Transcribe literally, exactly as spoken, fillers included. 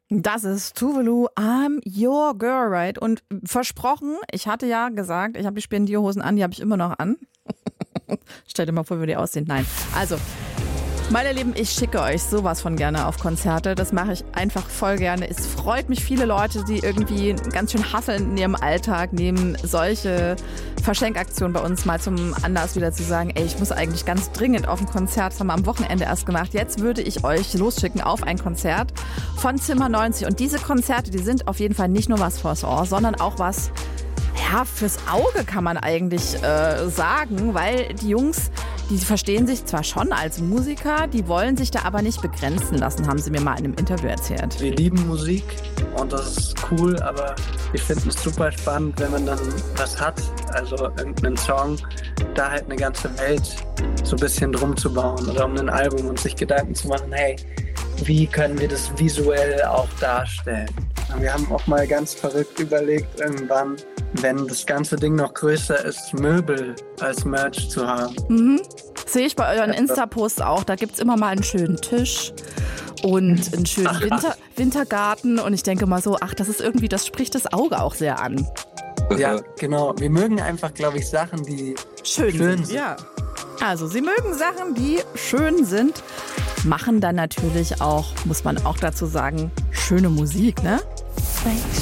Das ist Tuvalu, I'm your girl, right? Und versprochen, ich hatte ja gesagt, ich habe die Spendierhosen an, die habe ich immer noch an. Stell dir mal vor, wie die aussehen. Nein. Also, meine Lieben, ich schicke euch sowas von gerne auf Konzerte. Das mache ich einfach voll gerne. Es freut mich, viele Leute, die irgendwie ganz schön hasseln in ihrem Alltag, nehmen solche Verschenkaktionen bei uns mal zum Anlass wieder zu sagen, ey, ich muss eigentlich ganz dringend auf ein Konzert. Das haben wir am Wochenende erst gemacht. Jetzt würde ich euch losschicken auf ein Konzert von Zimmer neunzig. Und diese Konzerte, die sind auf jeden Fall nicht nur was fürs Ohr, sondern auch was, ja, fürs Auge kann man eigentlich äh, sagen, weil die Jungs, die verstehen sich zwar schon als Musiker, die wollen sich da aber nicht begrenzen lassen, haben sie mir mal in einem Interview erzählt. Wir lieben Musik und das ist cool, aber wir finden es super spannend, wenn man dann was hat, also irgendeinen Song, da halt eine ganze Welt so ein bisschen drum zu bauen oder um ein Album und sich Gedanken zu machen, hey, wie können wir das visuell auch darstellen? Wir haben auch mal ganz verrückt überlegt, irgendwann, wenn das ganze Ding noch größer ist, Möbel als Merch zu haben. Mhm. Sehe ich bei euren Insta-Posts auch. Da gibt es immer mal einen schönen Tisch und einen schönen ach, Winter- ach. Wintergarten. Und ich denke mal so, ach, das ist irgendwie, das spricht das Auge auch sehr an. Ja, genau. Wir mögen einfach, glaube ich, Sachen, die schön, schön sind. Ja. Also, sie mögen Sachen, die schön sind, machen dann natürlich auch, muss man auch dazu sagen, schöne Musik, ne?